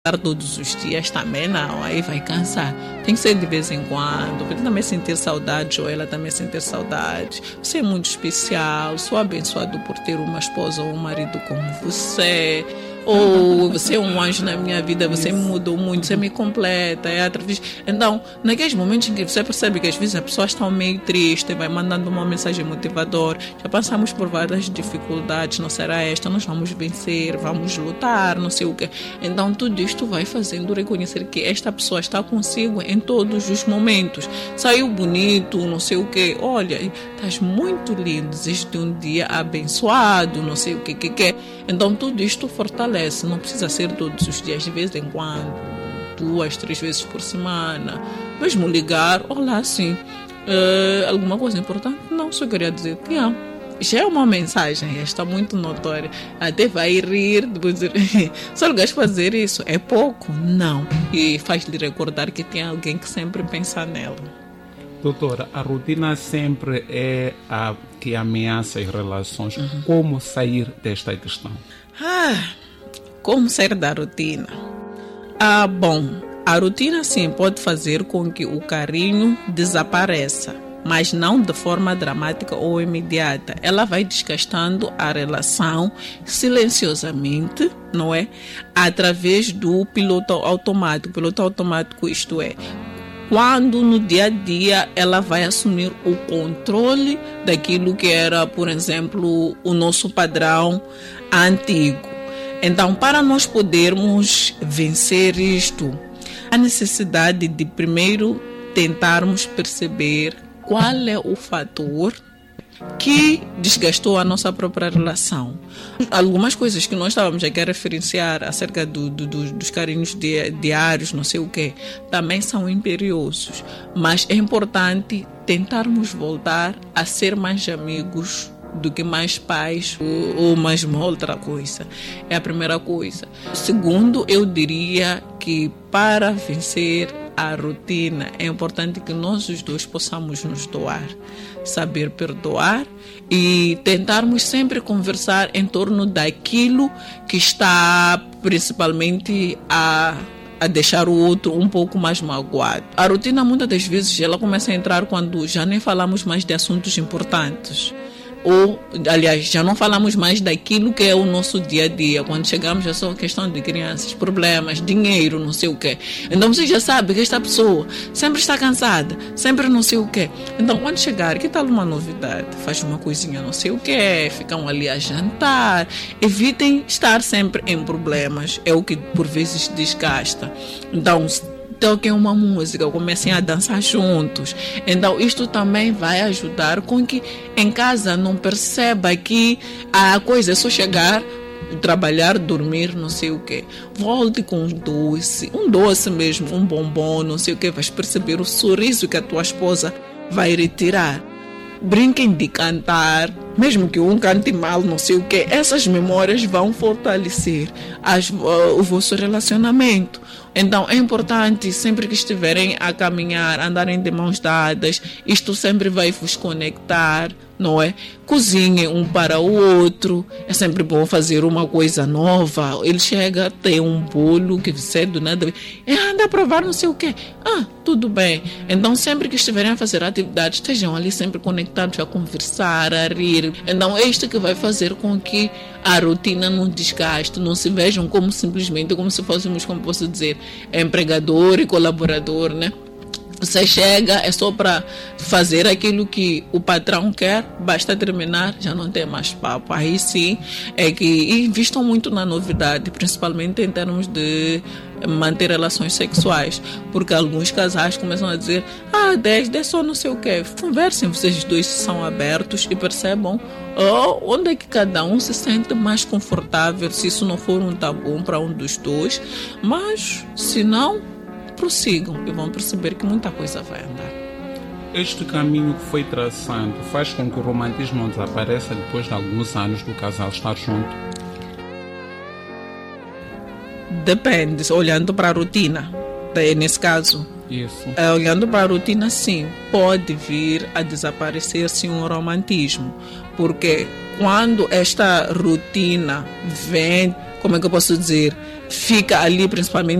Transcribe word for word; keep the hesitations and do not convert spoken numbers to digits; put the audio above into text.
todos os dias também não, aí vai cansar. Tem que ser de vez em quando, ele também sentir saudade ou ela também sentir saudade. Você é muito especial, sou abençoado por ter uma esposa ou um marido como você. Ou você é um anjo na minha vida, você Isso. me mudou muito, você me completa. É através... Então, naqueles momentos em que você percebe que às vezes as pessoas estão meio tristes, vai mandando uma mensagem motivadora, já passamos por várias dificuldades, não será esta, nós vamos vencer, vamos lutar, não sei o quê. Então, tudo isto vai fazendo reconhecer que esta pessoa está consigo em todos os momentos. Saiu bonito, não sei o quê. Olha, estás muito lindo, existe um dia abençoado, não sei o que que que. Então, tudo isto fortalece. Não precisa ser todos os dias, de vez em quando, duas, três vezes por semana. Mesmo ligar, olá, sim. Uh, alguma coisa importante? Não, só queria dizer que amo. Já é uma mensagem, está muito notória. Até vai rir, depois dizer, só lugares fazer isso é pouco? Não. E faz-lhe recordar que tem alguém que sempre pensa nela. Doutora, a rotina sempre é a que ameaça as relações. Uhum. Como sair desta questão? Ah, como sair da rotina? Ah, bom, a rotina sim pode fazer com que o carinho desapareça, mas não de forma dramática ou imediata. Ela vai desgastando a relação silenciosamente, não é? Através do piloto automático. Piloto automático, isto é, quando no dia a dia ela vai assumir o controle daquilo que era, por exemplo, o nosso padrão antigo. Então, para nós podermos vencer isto, há necessidade de primeiro tentarmos perceber qual é o fator que desgastou a nossa própria relação. Algumas coisas que nós estávamos aqui a referenciar acerca do, do, do, dos carinhos diários, não sei o quê, também são imperiosos. Mas é importante tentarmos voltar a ser mais amigos do que mais pais ou, ou mais uma outra coisa. É a primeira coisa. Segundo, eu diria que para vencer a rotina é importante que nós os dois possamos nos doar, saber perdoar e tentarmos sempre conversar em torno daquilo que está principalmente a a deixar o outro um pouco mais magoado. A rotina muitas das vezes ela começa a entrar quando já nem falamos mais de assuntos importantes. Ou, aliás, já não falamos mais daquilo que é o nosso dia a dia. Quando chegamos é só questão de crianças, problemas, dinheiro, não sei o quê. Então você já sabe que esta pessoa sempre está cansada, sempre não sei o quê. Então quando chegar, que tal uma novidade? Faz uma coisinha não sei o quê, ficam ali a jantar. Evitem estar sempre em problemas, é o que por vezes desgasta. Então toquem uma música, comecem a dançar juntos. Então, isto também vai ajudar com que em casa não perceba que a coisa é só chegar, trabalhar, dormir, não sei o quê. Volte com um doce, um doce mesmo, um bombom, não sei o quê. Vais perceber o sorriso que a tua esposa vai retirar. Brinquem de cantar, mesmo que um cante mal, não sei o quê. Essas memórias vão fortalecer as, uh, o vosso relacionamento. Então é importante, sempre que estiverem a caminhar, andarem de mãos dadas, isto sempre vai vos conectar, não é? Cozinhem um para o outro, é sempre bom fazer uma coisa nova. Ele chega, tem um bolo que você do nada, é, anda a provar não sei o quê. Ah, tudo bem. Então sempre que estiverem a fazer atividades, estejam ali sempre conectados a conversar, a rir. Então é isto que vai fazer com que a rotina não desgaste, não se vejam como simplesmente, como se fôssemos, como posso dizer, empregador e colaborador, né? Você chega, é só para fazer aquilo que o patrão quer, basta terminar, já não tem mais papo. Aí sim, é que investam muito na novidade, principalmente em termos de manter relações sexuais, porque alguns casais começam a dizer, ah, dez, dez só não sei o quê. Conversem, vocês dois são abertos e percebam oh, onde é que cada um se sente mais confortável, se isso não for um tabu para um dos dois, mas se não, prossigam e vão perceber que muita coisa vai andar. Este caminho que foi traçando faz com que o romantismo desapareça depois de alguns anos do casal estar junto? Depende, olhando para a rotina, nesse caso. Isso. Olhando para a rotina, sim, pode vir a desaparecer sim um romantismo, porque quando esta rotina vem, como é que eu posso dizer, fica ali principalmente